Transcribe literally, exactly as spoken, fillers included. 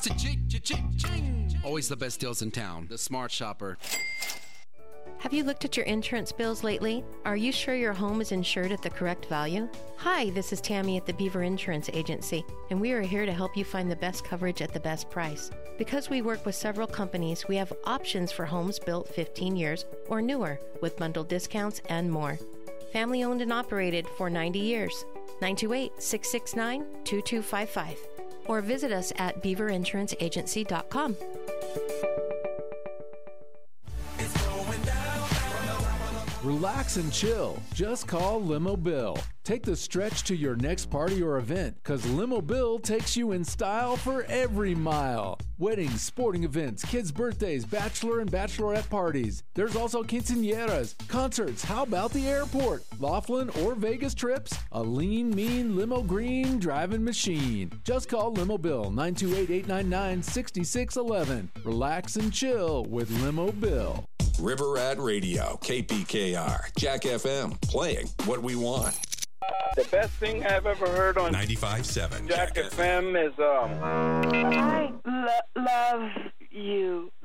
Cha-ching. Always the best deals in town. The Smart Shopper. Have you looked at your insurance bills lately? Are you sure your home is insured at the correct value? Hi, this is Tammy at the Beaver Insurance Agency, and we are here to help you find the best coverage at the best price. Because we work with several companies, we have options for homes built fifteen years or newer, with bundled discounts and more. Family owned and operated for ninety years. nine two eight, six six nine, two two five five. Or visit us at beaver insurance agency dot com. Relax and chill. Just call Limo Bill. Take the stretch to your next party or event, because Limo Bill takes you in style for every mile. Weddings, sporting events, kids' birthdays, bachelor and bachelorette parties. There's also quinceañeras, concerts. How about the airport? Laughlin or Vegas trips? A lean, mean limo green driving machine. Just call Limo Bill, nine two eight, eight nine nine, six six one one. Relax and chill with Limo Bill. River Rat Radio, K P K R, Jack F M, playing what we want. The best thing I've ever heard on ninety-five point seven Jack, Jack F M is, um... I lo- love you.